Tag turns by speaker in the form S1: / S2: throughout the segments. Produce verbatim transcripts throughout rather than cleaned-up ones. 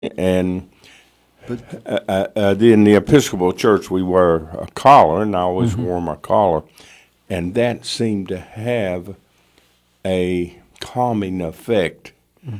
S1: And
S2: But
S1: uh, uh, uh, in the Episcopal Church, we wear a collar, and I always
S2: Mm-hmm.
S1: wore my collar, and that seemed to have a calming effect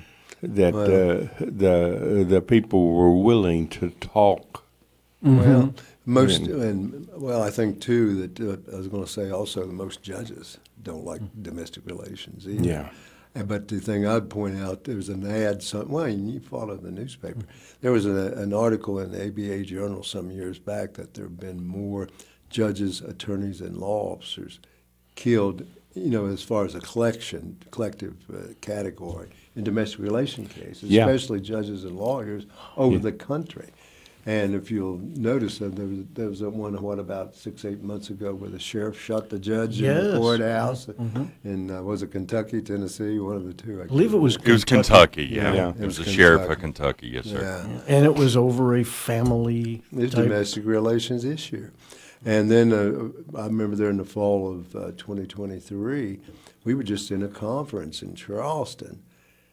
S1: that
S2: well,
S1: uh, the the people were willing to talk.
S2: well, most
S1: And
S2: and well, I think too that uh, I was going to say also that most judges don't like domestic relations either.
S1: yeah,
S2: And- But the thing I'd point out, there was an ad. Some, well, you follow the newspaper. There was a, an article in the A B A Journal some years back that there have been more judges, attorneys, and law officers killed, you know, as far as a collection, collective uh, category in domestic relation cases,
S1: yeah,
S2: especially judges and lawyers over
S1: yeah,
S2: the country. And if you'll notice, that there was, there was a one, what, about six, eight months ago where the sheriff shot the judge in the
S3: Yes.
S2: courthouse
S3: Mm-hmm.
S2: in, uh, was it Kentucky, Tennessee, one of the two? I
S3: I believe it was
S2: can't
S4: It was
S3: Kentucky.
S4: Kentucky, yeah.
S1: Yeah.
S4: It,
S2: It
S4: was
S2: was
S4: the sheriff of
S2: Kentucky.
S4: Kentucky, yes, sir.
S2: remember.
S3: And it was over a family
S2: It's a
S3: type.
S2: domestic relations issue. And then uh, I remember there in the fall of uh, twenty twenty-three, we were just in a conference in Charleston,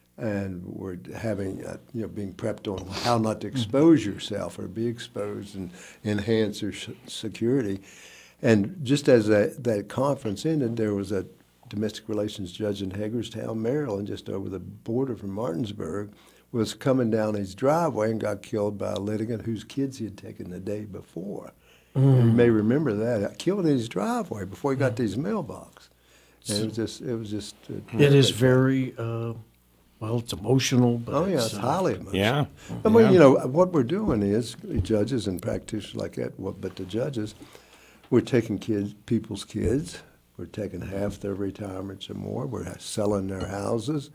S2: and we're having, uh, you know, being prepped on how not to expose yourself or be exposed and enhance your sh- security. And just as that, that conference ended, there was a domestic relations judge in Hagerstown, Maryland, just over the border from Martinsburg, was coming down his driveway and got killed by a litigant whose kids he had taken the day before. And you may remember that. Killed in his driveway before he got to his mailbox. And it was just, it was just. Uh,
S3: It is very, uh, well, it's emotional, but
S2: Oh, yeah,
S3: it's,
S2: it's
S3: uh,
S2: highly emotional.
S1: yeah.
S2: I mean,
S1: yeah.
S2: you know, what we're doing is, judges and practitioners like that, what- but the judges, we're taking kids, people's kids, we're taking half their retirements or more, we're selling their houses,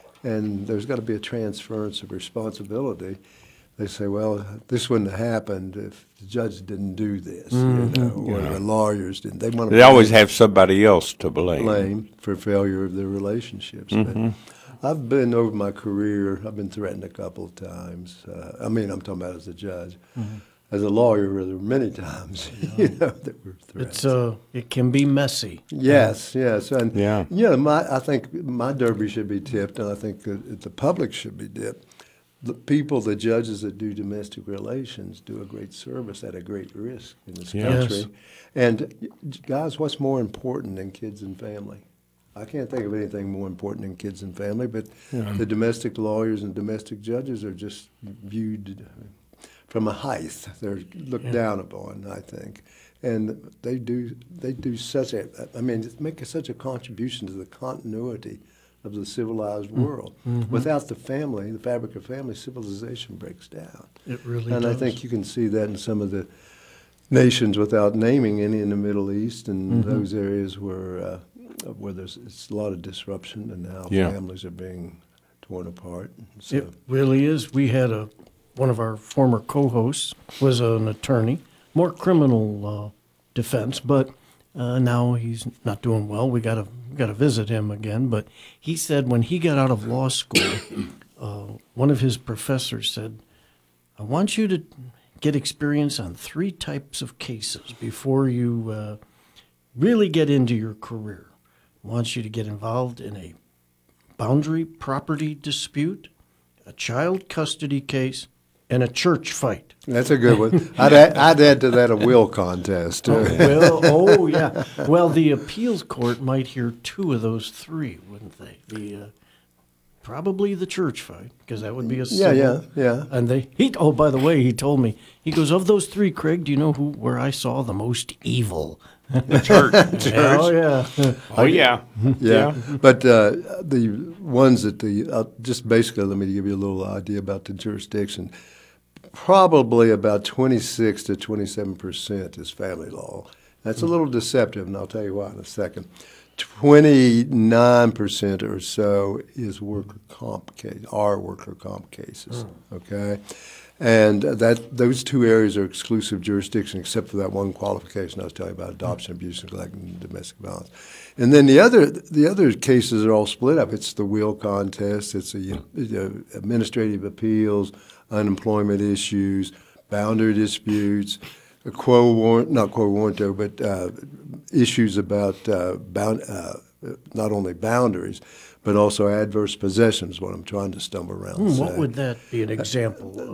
S2: and there's got to be a transference of responsibility. They say, well, this wouldn't have happened if the judge didn't do this, you know, or
S1: Yeah.
S2: the lawyers didn't. They want to
S1: They always have somebody else to blame.
S2: blame for failure of their relationships.
S1: Mm-hmm.
S2: But I've been over my career. I've been threatened a couple of times. Uh, I mean, I'm talking about as a judge.
S3: Mm-hmm.
S2: As a lawyer, there were many times, you know, that were threats.
S3: it's, uh, it can be messy.
S2: Yes, yes, and
S1: Yeah.
S2: you know, my I think my derby should be tipped, and I think that the public should be dipped. The people, the judges that do domestic relations, do a great service at a great risk in this
S1: Yes.
S2: country. And guys, what's more important than kids and family? I can't think of anything more important than kids and family, but the domestic lawyers and domestic judges are just viewed from a height. They're looked down upon, I think. And they do they do such a, I mean, make such a contribution to the continuity of the civilized world. Without the family, the fabric of family, civilization breaks down.
S3: It really
S2: And
S3: does.
S2: I think you can see that in some of the nations, without naming any, in the Middle East and those areas where uh, where there's it's a lot of disruption, and now
S1: Yeah.
S2: families are being torn apart. So,
S3: It really is. We had a, one of our former co-hosts was an attorney, more criminal uh, defense, but uh, now he's not doing well. We got to got to visit him again. But he said when he got out of law school, uh, one of his professors said, "I want you to get experience on three types of cases before you uh, really get into your career. I want you to get involved in a boundary property dispute, a child custody case, and a church fight."
S2: that's a good one. I'd add, I'd add to that a will contest.
S3: Oh, well, oh yeah. Well, the appeals court might hear two of those three, wouldn't they? The uh, probably the church fight, because that would be a
S2: Yeah,
S3: civil.
S2: yeah, yeah.
S3: And they he oh by the way, he told me, he goes, of those three, Craig, do you know who where I saw the most evil?
S4: Church.
S3: Oh yeah.
S1: Oh yeah,
S2: Yeah, but uh, the ones that the uh, just basically, let me give you a little idea about the jurisdiction. Probably about twenty-six to twenty-seven percent is family law. That's a little deceptive, and I'll tell you why in a second. Twenty-nine percent or so is worker comp case, are worker comp cases. Okay, and that those two areas are exclusive jurisdiction, except for that one qualification I was telling you about: adoption, abuse, neglect, and domestic violence. And then the other the other cases are all split up. It's the will contest. It's the you know, administrative appeals, unemployment issues, boundary disputes, a quo warrant, not quo warranto, but uh, issues about uh, bound, uh, not only boundaries, but also adverse possession is what I'm trying to stumble around. and
S3: Hmm, what
S2: say.
S3: would that be an example